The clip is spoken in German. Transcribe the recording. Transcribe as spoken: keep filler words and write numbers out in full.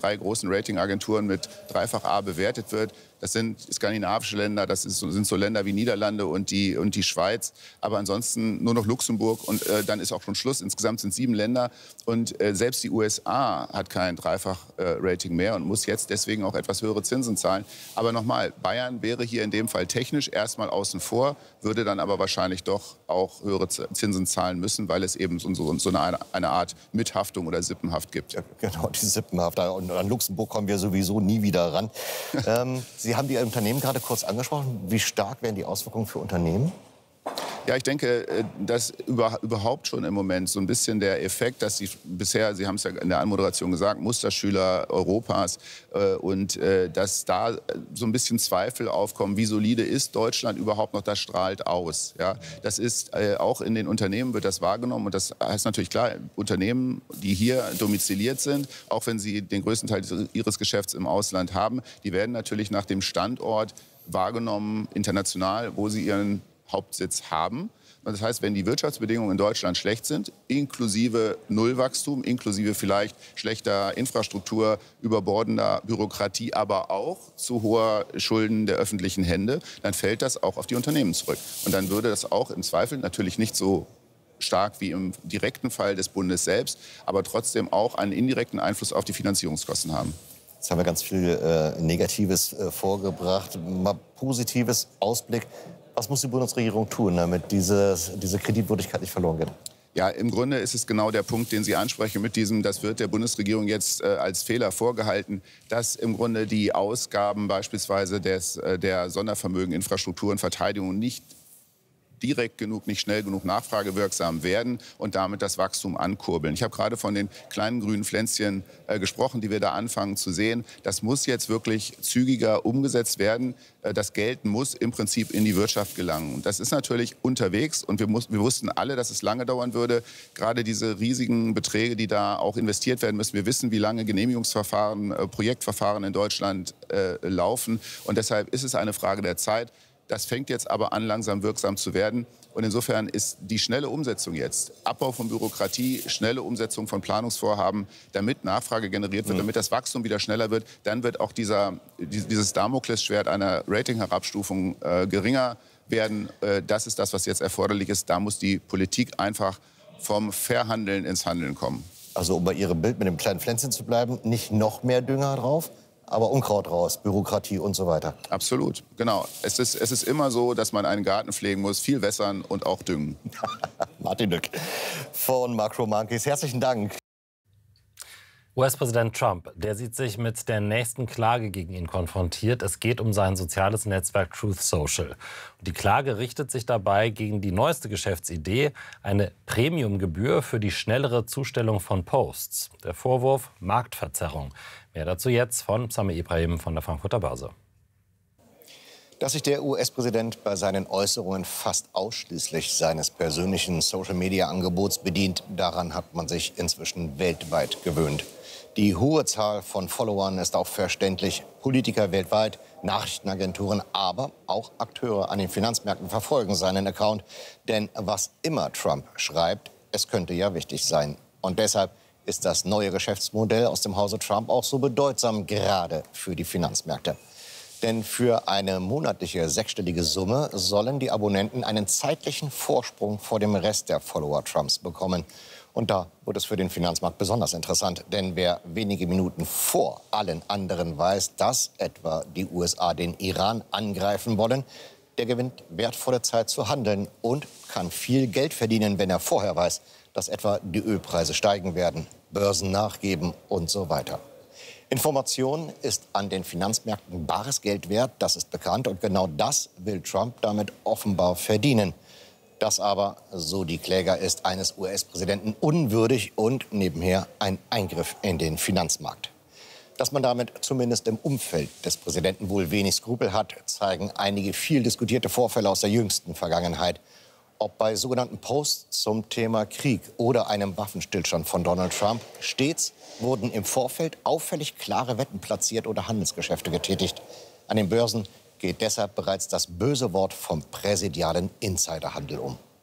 drei großen Ratingagenturen mit dreifach A bewertet wird. Das sind skandinavische Länder, das ist, sind so Länder wie Niederlande und die, und die Schweiz. Aber ansonsten nur noch Luxemburg und äh, dann ist auch schon Schluss. Insgesamt sind sieben Länder und äh, selbst die U S A hat kein Dreifach-Rating äh, mehr und muss jetzt deswegen auch etwas höhere Zinsen zahlen. Aber nochmal, Bayern wäre hier in dem Fall technisch erstmal außen vor, würde dann aber wahrscheinlich doch auch höhere Zinsen zahlen müssen, weil es eben so, so eine, eine Art Mithaftung oder Sippenhaft gibt. Ja, genau, die Sippenhaft. Und an Luxemburg kommen wir sowieso nie wieder ran. ähm, Sie haben die Unternehmen gerade kurz angesprochen. Wie stark wären die Auswirkungen für Unternehmen? Ja, ich denke, dass über, überhaupt schon im Moment so ein bisschen der Effekt, dass sie bisher, Sie haben es ja in der Anmoderation gesagt, Musterschüler Europas äh, und äh, dass da so ein bisschen Zweifel aufkommen, wie solide ist Deutschland überhaupt noch, das strahlt aus. Ja? Das ist äh, auch in den Unternehmen wird das wahrgenommen und das heißt natürlich klar, Unternehmen, die hier domiziliert sind, auch wenn sie den größten Teil ihres Geschäfts im Ausland haben, die werden natürlich nach dem Standort wahrgenommen, international, wo sie ihren Hauptsitz haben. Das heißt, wenn die Wirtschaftsbedingungen in Deutschland schlecht sind, inklusive Nullwachstum, inklusive vielleicht schlechter Infrastruktur, überbordender Bürokratie, aber auch zu hoher Schulden der öffentlichen Hände, dann fällt das auch auf die Unternehmen zurück. Und dann würde das auch im Zweifel natürlich nicht so stark wie im direkten Fall des Bundes selbst, aber trotzdem auch einen indirekten Einfluss auf die Finanzierungskosten haben. Jetzt haben wir ganz viel äh, Negatives äh, vorgebracht. Mal Positives, Ausblick. Was muss die Bundesregierung tun, damit diese, diese Kreditwürdigkeit nicht verloren geht? Ja, im Grunde ist es genau der Punkt, den Sie ansprechen mit diesem, das wird der Bundesregierung jetzt äh, als Fehler vorgehalten, dass im Grunde die Ausgaben beispielsweise des, äh, der Sondervermögen, Infrastruktur und Verteidigung nicht direkt genug, nicht schnell genug nachfragewirksam werden und damit das Wachstum ankurbeln. Ich habe gerade von den kleinen grünen Pflänzchen äh, gesprochen, die wir da anfangen zu sehen. Das muss jetzt wirklich zügiger umgesetzt werden. Äh, das Geld muss im Prinzip in die Wirtschaft gelangen. Und das ist natürlich unterwegs und wir, muss, wir wussten alle, dass es lange dauern würde. Gerade diese riesigen Beträge, die da auch investiert werden müssen. Wir wissen, wie lange Genehmigungsverfahren, äh, Projektverfahren in Deutschland äh, laufen. Und deshalb ist es eine Frage der Zeit. Das fängt jetzt aber an, langsam wirksam zu werden. Und insofern ist die schnelle Umsetzung jetzt, Abbau von Bürokratie, schnelle Umsetzung von Planungsvorhaben, damit Nachfrage generiert wird, mhm. damit das Wachstum wieder schneller wird, dann wird auch dieser, dieses Damoklesschwert einer Ratingherabstufung äh, geringer werden. Äh, das ist das, was jetzt erforderlich ist. Da muss die Politik einfach vom Verhandeln ins Handeln kommen. Also um bei Ihrem Bild mit dem kleinen Pflänzchen zu bleiben, nicht noch mehr Dünger drauf? Aber Unkraut raus, Bürokratie und so weiter. Absolut, genau. Es ist, es ist immer so, dass man einen Garten pflegen muss, viel wässern und auch düngen. Martin Lück von Macro Monkeys, herzlichen Dank. U S-Präsident Trump, der sieht sich mit der nächsten Klage gegen ihn konfrontiert. Es geht um sein soziales Netzwerk Truth Social. Die Klage richtet sich dabei gegen die neueste Geschäftsidee, eine Premiumgebühr für die schnellere Zustellung von Posts. Der Vorwurf Marktverzerrung. Mehr dazu jetzt von Sameh Ibrahim von der Frankfurter Börse. Dass sich der U S-Präsident bei seinen Äußerungen fast ausschließlich seines persönlichen Social-Media-Angebots bedient, daran hat man sich inzwischen weltweit gewöhnt. Die hohe Zahl von Followern ist auch verständlich. Politiker weltweit, Nachrichtenagenturen, aber auch Akteure an den Finanzmärkten verfolgen seinen Account. Denn was immer Trump schreibt, es könnte ja wichtig sein. Und deshalb ist das neue Geschäftsmodell aus dem Hause Trump auch so bedeutsam, gerade für die Finanzmärkte. Denn für eine monatliche sechsstellige Summe sollen die Abonnenten einen zeitlichen Vorsprung vor dem Rest der Follower Trumps bekommen. Und da wird es für den Finanzmarkt besonders interessant. Denn wer wenige Minuten vor allen anderen weiß, dass etwa die U S A den Iran angreifen wollen, der gewinnt wertvolle Zeit zu handeln und kann viel Geld verdienen, wenn er vorher weiß, dass etwa die Ölpreise steigen werden, Börsen nachgeben und so weiter. Information ist an den Finanzmärkten bares Geld wert, das ist bekannt. Und genau das will Trump damit offenbar verdienen. Das aber, so die Kläger, ist eines U S-Präsidenten unwürdig und nebenher ein Eingriff in den Finanzmarkt. Dass man damit zumindest im Umfeld des Präsidenten wohl wenig Skrupel hat, zeigen einige viel diskutierte Vorfälle aus der jüngsten Vergangenheit. Ob bei sogenannten Posts zum Thema Krieg oder einem Waffenstillstand von Donald Trump, stets wurden im Vorfeld auffällig klare Wetten platziert oder Handelsgeschäfte getätigt. An den Börsen geht deshalb bereits das böse Wort vom präsidialen Insiderhandel um.